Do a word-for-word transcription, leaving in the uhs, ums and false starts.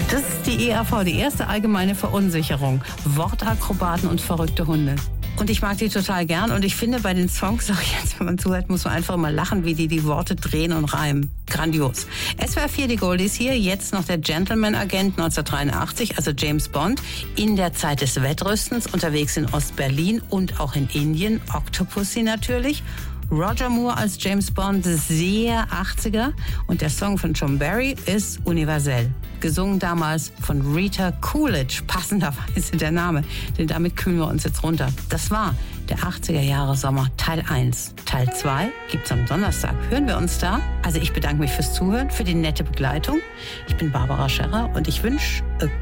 Das ist die E A V, die erste allgemeine Verunsicherung. Wortakrobaten und verrückte Hunde. Und ich mag die total gern. Und ich finde, bei den Songs, sag ich jetzt, wenn man zuhört, muss man einfach immer lachen, wie die die Worte drehen und reimen. Grandios. S W R vier, die Goldies hier. Jetzt noch der Gentleman-Agent neunzehnhundertdreiundachtzig, also James Bond. In der Zeit des Wettrüstens, unterwegs in Ostberlin und auch in Indien. Octopussy natürlich. Roger Moore als James Bond, sehr achtziger. Und der Song von John Barry ist universell. Gesungen damals von Rita Coolidge, passenderweise der Name, denn damit kühlen wir uns jetzt runter. Das war der achtziger Jahre Sommer, Teil eins. Teil zwei gibt's am Donnerstag. Hören wir uns da? Also ich bedanke mich fürs Zuhören, für die nette Begleitung. Ich bin Barbara Scherrer und ich wünsche a